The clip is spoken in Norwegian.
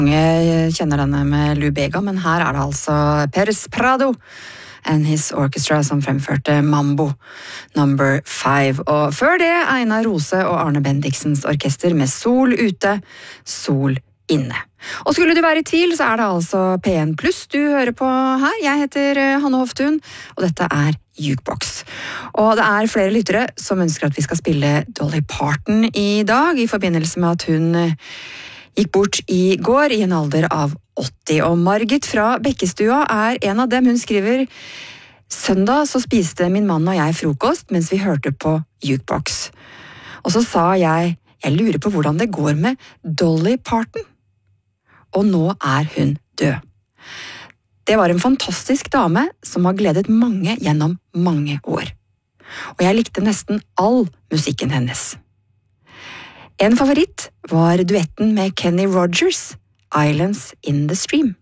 Mange kjenner denne med Lou Bega, men her det altså Pérez Prado and his orchestra som fremførte Mambo number 5. Og før det Einar Rose og Arne Bendiksens orkester med Sol ute, Sol inne. Og skulle du være i tvil, så det altså P1 Pluss du hører på her. Jeg heter Hanne Hoftun, og dette Jukebox. Og det flere lyttere som ønsker at vi skal spille Dolly Parton i dag, i forbindelse med at hun gikk bort i går i en alder av 80, og Margit fra Bekkestua en av dem. Hun skriver: «Søndag så spiste min mann og jeg frokost mens vi hørte på Jukebox. Og så sa jeg lurer på hvordan det går med Dolly Parton. Og nå hun død. Det var en fantastisk dame som har gledet mange gjennom mange år. Og jeg likte nesten all musikken hennes. En favoritt var duetten med Kenny Rogers, Islands in the Stream.